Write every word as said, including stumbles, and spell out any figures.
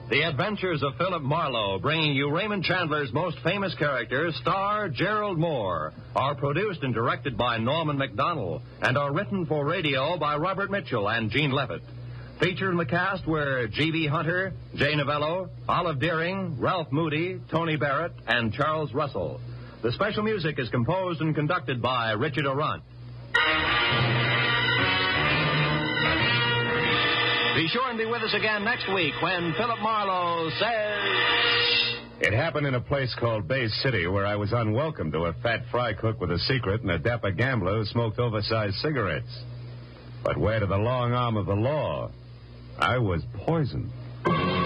The Adventures of Philip Marlowe, bringing you Raymond Chandler's most famous character, star Gerald Moore, are produced and directed by Norman Macdonnell and are written for radio by Robert Mitchell and Gene Levitt. Featured in the cast were G B. Hunter, Jay Novello, Olive Deering, Ralph Moody, Tony Barrett, and Charles Russell. The special music is composed and conducted by Richard Arant. Be sure and be with us again next week when Philip Marlowe says... It happened in a place called Bay City where I was unwelcome to a fat fry cook with a secret and a dapper gambler who smoked oversized cigarettes. But where to the long arm of the law, I was poisoned.